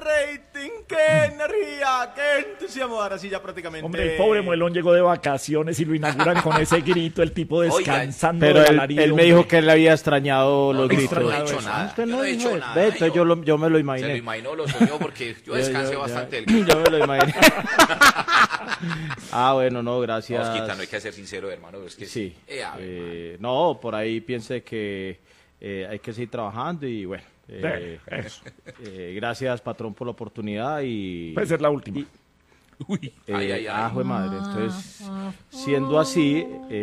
rating, qué energía, qué entusiasmo. Ahora sí ya prácticamente... Hombre, el pobre Muelón llegó de vacaciones y lo inauguran con ese grito, el tipo descansando. Pero del él alarido, me dijo que él había extrañado los No, gritos. no he hecho nada. Usted Yo no he dijo hecho eso. nada. Ve, entonces yo me lo imaginé. Se lo imaginó, lo soñó porque yo descansé bastante del grito. Yo me lo imaginé. Bueno, no, gracias. Osquita, no hay que ser sincero, hermano. Es que Sí. ver, No, por ahí piense que hay que seguir trabajando y bueno. Eso. Gracias, patrón, por la oportunidad y... Puede ser la última. Uy, ay. Jue madre. Entonces, siendo así,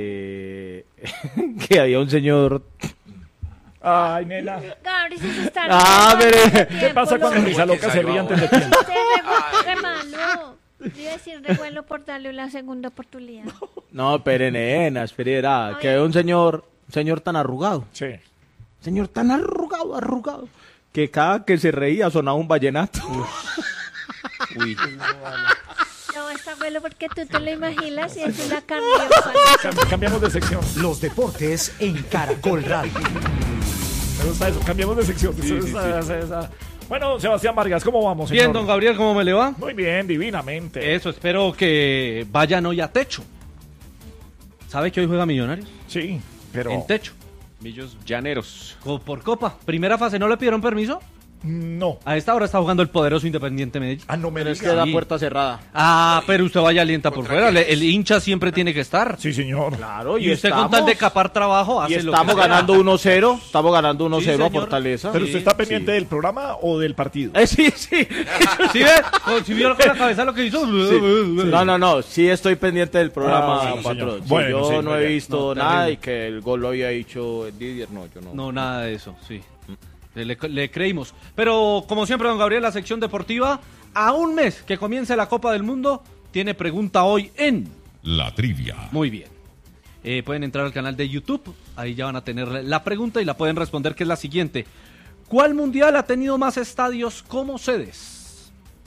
que había un señor... Ay, nena. Gabriel, se está ¿Qué pasa cuando Risa Loca se ríe antes de tiempo? Re malo. Yo iba a decir re bueno por darle una segunda oportunidad. No, espere, nena, espera, que había un señor tan arrugado. Sí. Señor tan arrugado, que cada que se reía sonaba un vallenato. Uy. No, está bueno porque tú te lo imaginas y es una cambió. Cambiamos de sección. Los deportes en Caracol Radio. Me gusta eso, cambiamos de sección. Bueno, Sebastián Vargas, ¿cómo vamos, señor? Bien, don Gabriel, ¿cómo me le va? Muy bien, divinamente. Eso, espero que vayan hoy a Techo. ¿Sabe que hoy juega Millonarios? Sí, pero... En Techo. Millos Llaneros. Por Copa. Primera fase, ¿no le pidieron permiso? No. A esta hora está jugando el poderoso Independiente Medellín. Ah, no me Pero es diga. que da Sí. puerta cerrada. Pero usted vaya alienta por fuera. El hincha siempre tiene que estar. Sí, señor. Claro, Y usted con tal de capar trabajo y hace lo que estamos sea. ganando 1-0. Estamos ganando 1-0 a señor. Fortaleza. ¿Pero usted está Sí, pendiente del programa o del partido? Sí. ¿Sí ve? ¿Sí vio con la cabeza lo que hizo? No. Sí estoy pendiente del programa, Ah, sí, patrón. señor. Sí, Bueno, yo sí, no muy he bien. visto No, nada terrible. y que el gol lo había dicho Didier. No, yo no. No, nada de eso, sí. Le creímos. Pero, como siempre, don Gabriel, la sección deportiva, a un mes que comience la Copa del Mundo, tiene pregunta hoy en... La trivia. Muy bien. Pueden entrar al canal de YouTube, ahí ya van a tener la pregunta y la pueden responder, que es la siguiente. ¿Cuál mundial ha tenido más estadios como sedes?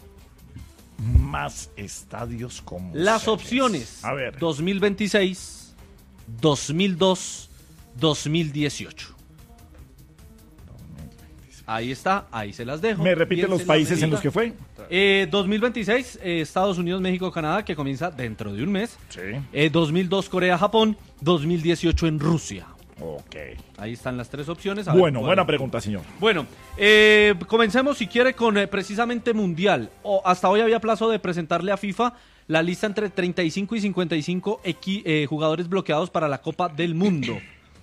Más estadios como Las sedes. opciones. A ver. 2026, 2002, 2018. Ahí está, ahí se las dejo. ¿Me repite los Piénsenla, países en los medita. que fue? 2026, Estados Unidos, México, Canadá, que comienza dentro de un mes. Sí. 2002, Corea, Japón. 2018 en Rusia. Ok. Ahí están las tres opciones. A ver Bueno, cuál. buena pregunta, señor. Bueno, comencemos si quiere con precisamente Mundial. Hasta hoy había plazo de presentarle a FIFA la lista entre 35 y 55 jugadores bloqueados para la Copa del Mundo.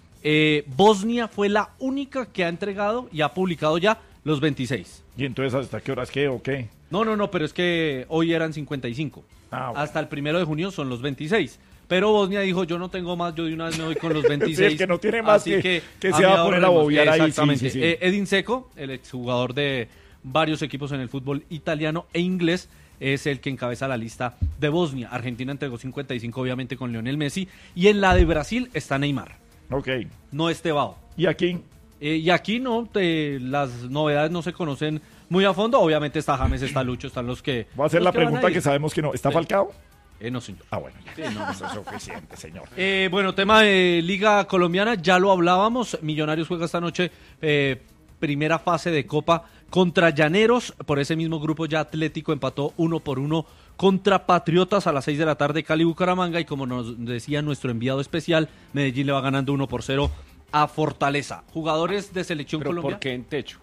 Bosnia fue la única que ha entregado y ha publicado ya los 26. ¿Y entonces hasta qué horas qué o qué? No, pero es que hoy eran 55. Ah, bueno. Hasta el 1 de junio son los 26. Pero Bosnia dijo, yo no tengo más, yo de una vez me voy con los 26. Sí, el que no tiene más así que se mí va a poner a ahorremos. bobear ahí, sí, Exactamente. sí. Edin Dzeko, el exjugador de varios equipos en el fútbol italiano e inglés, es el que encabeza la lista de Bosnia. Argentina entregó 55, obviamente, con Lionel Messi. Y en la de Brasil está Neymar. Ok. No Estevao. ¿Y aquí? Y aquí no, las novedades no se conocen muy a fondo. Obviamente está James, está Lucho, están los que... Voy a hacer los la que van a pregunta ir. que sabemos que no. ¿Está Sí. Falcao? No, señor. Ah, bueno, ya. Sí, no, eso es suficiente, señor. Bueno, tema de Liga Colombiana, ya lo hablábamos. Millonarios juega esta noche primera fase de Copa contra Llaneros. Por ese mismo grupo ya Atlético empató 1-1 contra Patriotas a las 6 de la tarde, Cali Bucaramanga. Y como nos decía nuestro enviado especial, Medellín le va ganando 1-0 a Fortaleza. Jugadores de selección ¿Pero Colombia. por qué en Techo?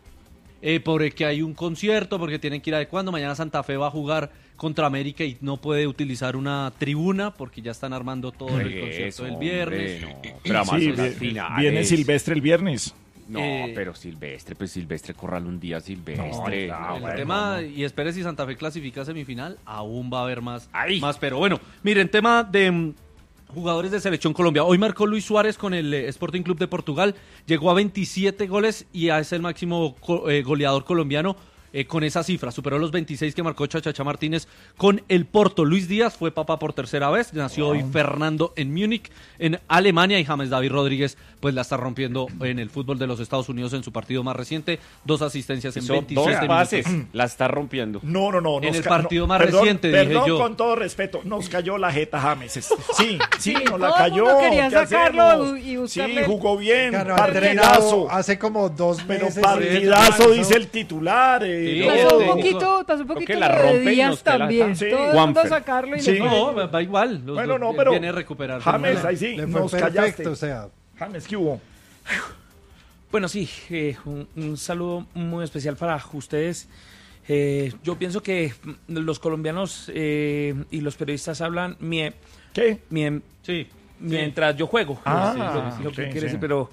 Porque hay un concierto, porque tienen que ir adecuando. Mañana Santa Fe va a jugar contra América y no puede utilizar una tribuna porque ya están armando todo el concierto Eso, del viernes. hombre, no. Pero además Sí, son las finales. viene Silvestre el viernes. No, pero Silvestre, pues Silvestre corral un día Silvestre. No, El bueno, tema, y espere, si Santa Fe clasifica a semifinal, aún va a haber más. ¡Ay! Pero bueno, miren, tema de jugadores de Selección Colombia. Hoy marcó Luis Suárez con el Sporting Club de Portugal, llegó a 27 goles y es el máximo goleador colombiano con esa cifra. Superó los 26 que marcó Chachacha Martínez con el Porto. Luis Díaz fue papá por tercera vez, nació hoy Fernando en Múnich, en Alemania, y James David Rodríguez pues la está rompiendo en el fútbol de los Estados Unidos en su partido más reciente, 2 asistencias en Son 27 dos minutos. pases, la está rompiendo. No. En el ca- partido más perdón, reciente, dije perdón, yo. con todo respeto, nos cayó la jeta James. Sí, nos la todo el cayó. mundo quería ¿qué sacarlo hacemos? y buscarle- Sí, jugó bien, Ganó partidazo. entrenado hace como 2 Pero meses. partidazo, dice el titular. de... Sí, Pasó un técnico. poquito que la lo de rompe y nos Díaz pela. también. Sí. Todo el mundo Juanfer. sacarlo y Sí. le fue. No, va igual. Los Bueno, dos no, pero... viene a recuperarse. James, ahí sí, Le fue nos perfecto, callaste. o sea. James, ¿qué hubo? Bueno, sí, un saludo muy especial para ustedes. Yo pienso que los colombianos y los periodistas hablan ¿Qué? Sí. mientras yo juego. Ah, lo que sí, quiere sí. decir, pero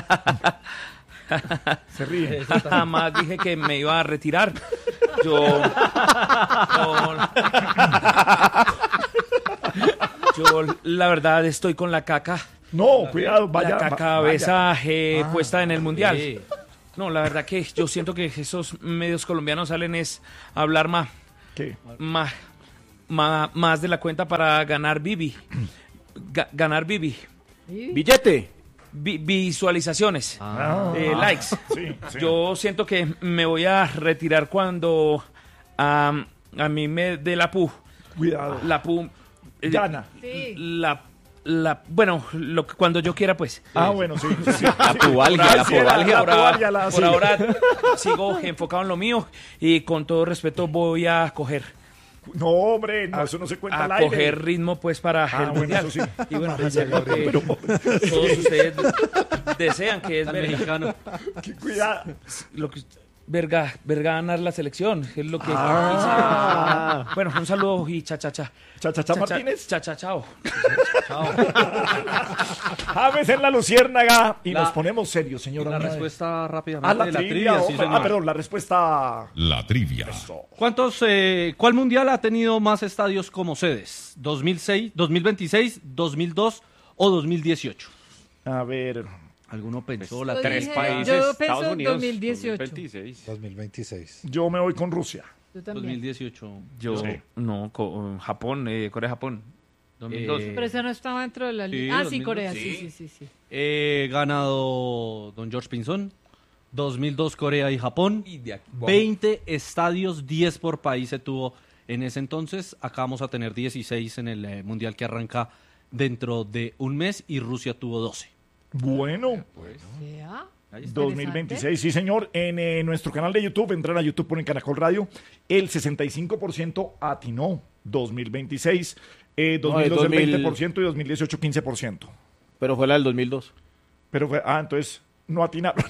Se ríe. jamás dije que me iba a retirar. Yo la verdad estoy con la caca. No, cuidado, vaya. La cabeza puesta en el mundial. Sí. No, la verdad que yo siento que esos medios colombianos salen es a hablar más ¿Qué? de la cuenta para ganar Bibi. Ganar Bibi. Billete. Visualizaciones. Likes. Sí, sí. Yo siento que me voy a retirar cuando a mí me dé la pu. Cuidado. La pu. Gana. Bueno, cuando yo quiera, pues. Ah, bueno, sí. sí. Apubalgia, la apubalgia. Por ahora sigo enfocado en lo mío y con todo respeto voy a coger No, hombre, no, eso no se cuenta al a aire. coger ritmo pues para el bueno, mundial. eso sí. Y bueno, hacer lo que todos ustedes desean, que es Al verga, mexicano. Qué cuidado. lo que verga ganar la selección, que es lo que bueno, un saludo y cha Cha Martínez. chao. James en la Luciérnaga. Y La- nos ponemos serios, señora. La Andrade. respuesta Ah, rápidamente. la trivia. sí, señor. Perdón, la respuesta. La trivia. ¿Cuál mundial ha tenido más estadios como sedes? ¿2006, 2026, 2002 o 2018? A ver. ¿Alguno pensó Yo la dije- Tres países. yo Estados pienso Unidos. 2018. 2026. 2026. Yo me voy con Rusia. Yo también. 2018. Yo Sí. no, Japón, Corea-Japón. 2002. Pero eso no estaba dentro de la Sí, lista. Ah, sí, 2002. Corea, Sí. sí. Ganado don George Pinzón. 2002 Corea y Japón. Y de aquí, wow. 20 estadios, 10 por país se tuvo en ese entonces. Acá vamos a tener 16 en el mundial que arranca dentro de un mes y Rusia tuvo 12. Bueno, Ya. 2026, sí señor. En nuestro canal de YouTube, entrar a YouTube, ponen Caracol Radio. El 65% atinó 2026. 2002 el 20% y 2018 15%. Pero fue la del 2002. Pero fue, entonces no atinaron.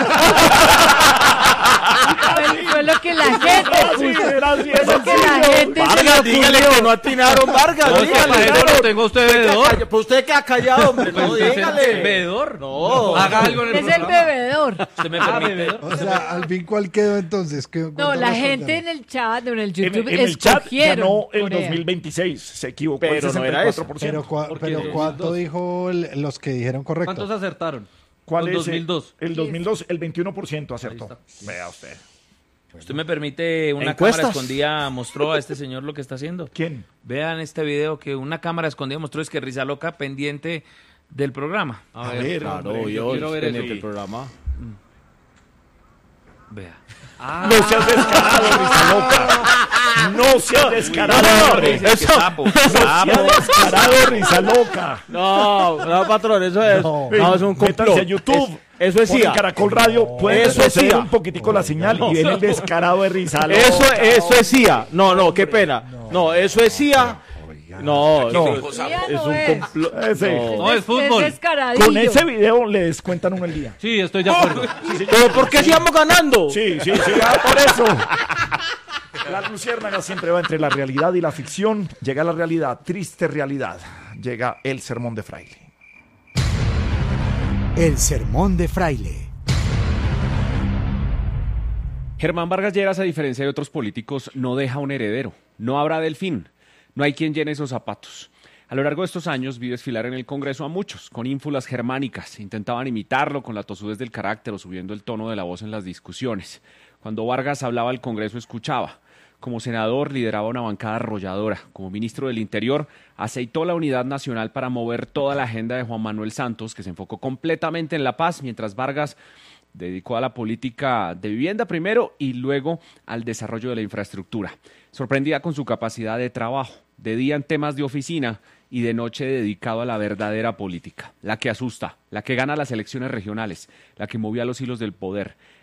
Fue lo que la gente puso. Fue lo que la gente se le Vargas, dígale ocurrió. que no atinaron, Vargas, No, es que para dígale. eso lo tengo a usted veedor. Pues usted queda callado, hombre, no, Pues, dígale. ¿Veedor? No. Haga algo en el Es el programa. bebedor. Usted me permite. O sea, al fin, ¿cuál quedó entonces? No, la gente en el chat, en el YouTube, en el chat escogieron ganó el Corea. 2026. Se equivocó Pero el no era 64%. Pero ¿cuánto dijo los que dijeron correcto? ¿Cuántos acertaron? ¿Cuál Con es? 2002. El 2002, el 21% acertó. Ahí Vea usted. Usted me permite, una Encuestas. cámara escondida mostró a este señor lo que está haciendo. ¿Quién? Vean este video que una cámara escondida mostró, es que Risa Loca pendiente del programa. A ver, Claro, hombre, yo quiero ver en eso. el programa. Vea. No seas descarado, Risa Loca. No seas descarado, hombre. Dice que sapo. No seas descarado, Risa Loca. No, patrón, eso es. No. No, es un Métanse complot. a YouTube. Eso es Ponen CIA. Caracol Radio. Pueden Eso es retroceder CIA. un poquitico la señal y ven el descarado de Risa Loca. Eso es CIA. No, qué pena. No, eso es CIA. No, CIA es no un es. complot. Ese. No, es fútbol. Es descaradillo. Con ese video le descuentan uno el día. Sí, estoy de acuerdo. Pero ¿por qué sigamos ganando? Sí, por eso. La luciérnaga siempre va entre la realidad y la ficción. Llega la realidad, triste realidad. Llega el sermón de Fraile. El sermón de Fraile. Germán Vargas Lleras, a diferencia de otros políticos, no deja un heredero. No habrá delfín. No hay quien llene esos zapatos. A lo largo de estos años vi desfilar en el Congreso a muchos, con ínfulas germánicas. Intentaban imitarlo con la tosudez del carácter o subiendo el tono de la voz en las discusiones. Cuando Vargas hablaba al Congreso, escuchaba. Como senador, lideraba una bancada arrolladora. Como ministro del Interior, aceitó la unidad nacional para mover toda la agenda de Juan Manuel Santos, que se enfocó completamente en la paz, mientras Vargas dedicó a la política de vivienda primero y luego al desarrollo de la infraestructura. Sorprendida con su capacidad de trabajo, de día en temas de oficina y de noche dedicado a la verdadera política, la que asusta, la que gana las elecciones regionales, la que movía los hilos del poder,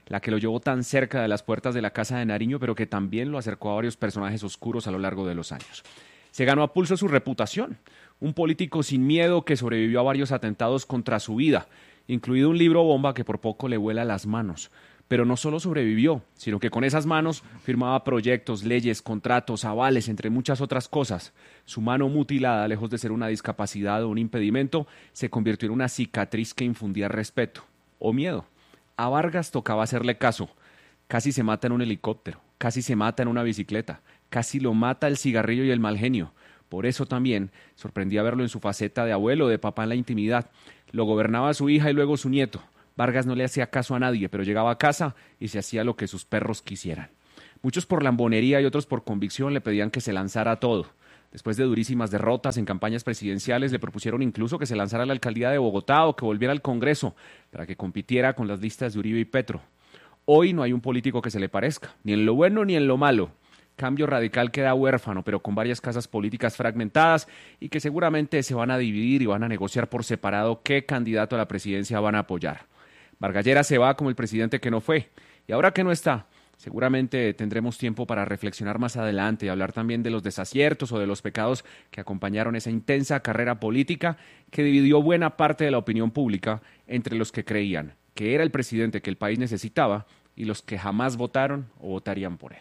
la que lo llevó tan cerca de las puertas de la Casa de Nariño, pero que también lo acercó a varios personajes oscuros a lo largo de los años. Se ganó a pulso su reputación, un político sin miedo que sobrevivió a varios atentados contra su vida, incluido un libro bomba que por poco le vuela las manos. Pero no solo sobrevivió, sino que con esas manos firmaba proyectos, leyes, contratos, avales, entre muchas otras cosas. Su mano mutilada, lejos de ser una discapacidad o un impedimento, se convirtió en una cicatriz que infundía respeto o miedo. A Vargas tocaba hacerle caso. Casi se mata en un helicóptero, casi se mata en una bicicleta, casi lo mata el cigarrillo y el mal genio. Por eso también sorprendía verlo en su faceta de abuelo, de papá en la intimidad. Lo gobernaba su hija y luego su nieto. Vargas no le hacía caso a nadie, pero llegaba a casa y se hacía lo que sus perros quisieran. Muchos por lambonería y otros por convicción le pedían que se lanzara a todo. Después de durísimas derrotas en campañas presidenciales, le propusieron incluso que se lanzara a la alcaldía de Bogotá o que volviera al Congreso para que compitiera con las listas de Uribe y Petro. Hoy no hay un político que se le parezca, ni en lo bueno ni en lo malo. Cambio Radical queda huérfano, pero con varias casas políticas fragmentadas y que seguramente se van a dividir y van a negociar por separado qué candidato a la presidencia van a apoyar. Vargas Lleras se va como el presidente que no fue, y ahora que no está, seguramente tendremos tiempo para reflexionar más adelante y hablar también de los desaciertos o de los pecados que acompañaron esa intensa carrera política que dividió buena parte de la opinión pública entre los que creían que era el presidente que el país necesitaba y los que jamás votaron o votarían por él.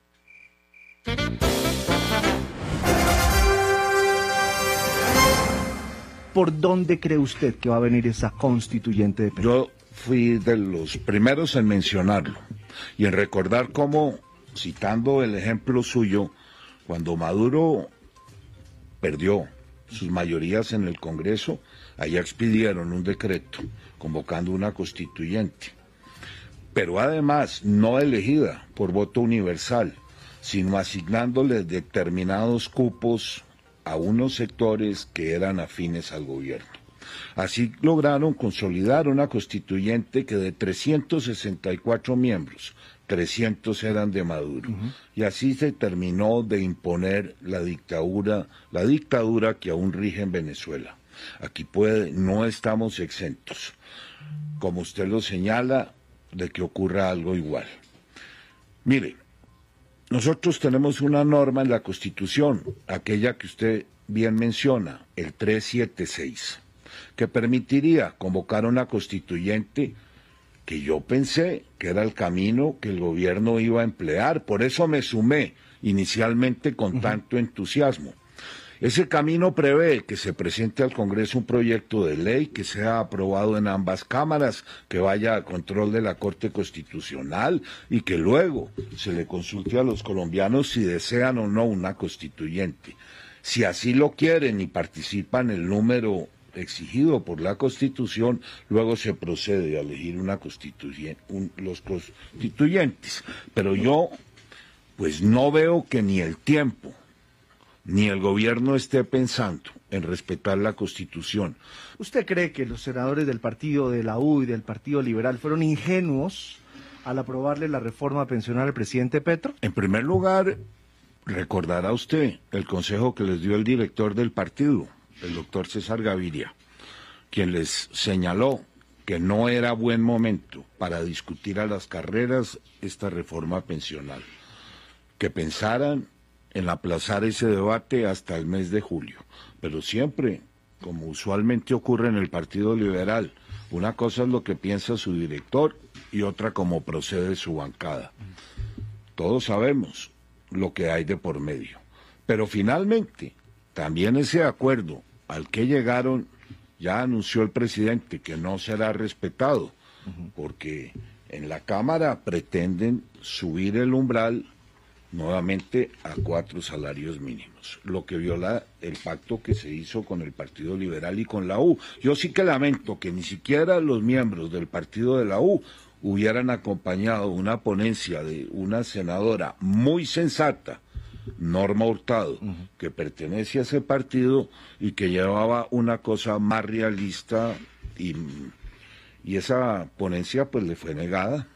¿Por dónde cree usted que va a venir esa constituyente de Petro? Yo fui de los primeros en mencionarlo y en recordar cómo, citando el ejemplo suyo, cuando Maduro perdió sus mayorías en el Congreso, allá expidieron un decreto convocando una constituyente, pero además no elegida por voto universal, sino asignándole determinados cupos a unos sectores que eran afines al gobierno. Así lograron consolidar una constituyente que de 364 miembros, 300 eran de Maduro. Y así se terminó de imponer la dictadura que aún rige en Venezuela. Aquí no estamos exentos, como usted lo señala, de que ocurra algo igual. Mire, nosotros tenemos una norma en la Constitución, aquella que usted bien menciona, el 376, que permitiría convocar una constituyente que yo pensé que era el camino que el gobierno iba a emplear. Por eso me sumé inicialmente con tanto entusiasmo. Ese camino prevé que se presente al Congreso un proyecto de ley que sea aprobado en ambas cámaras, que vaya a control de la Corte Constitucional y que luego se le consulte a los colombianos si desean o no una constituyente. Si así lo quieren y participan el número exigido por la Constitución, luego se procede a elegir los constituyentes. Pero yo, pues no veo que ni el tiempo ni el gobierno esté pensando en respetar la Constitución. ¿Usted cree que los senadores del partido de la U y del Partido Liberal fueron ingenuos al aprobarle la reforma pensional al presidente Petro? En primer lugar, recordará usted el consejo que les dio el director del partido, el doctor César Gaviria, quien les señaló que no era buen momento para discutir a las carreras esta reforma pensional, que pensaran en aplazar ese debate hasta el mes de julio, pero siempre, como usualmente ocurre en el Partido Liberal, una cosa es lo que piensa su director y otra cómo procede su bancada. Todos sabemos lo que hay de por medio, pero finalmente también ese acuerdo al que llegaron ya anunció el presidente que no será respetado, porque en la Cámara pretenden subir el umbral nuevamente a 4 salarios mínimos, lo que viola el pacto que se hizo con el Partido Liberal y con la U. Yo sí que lamento que ni siquiera los miembros del partido de la U hubieran acompañado una ponencia de una senadora muy sensata, Norma Hurtado, que pertenece a ese partido y que llevaba una cosa más realista, y esa ponencia pues le fue negada.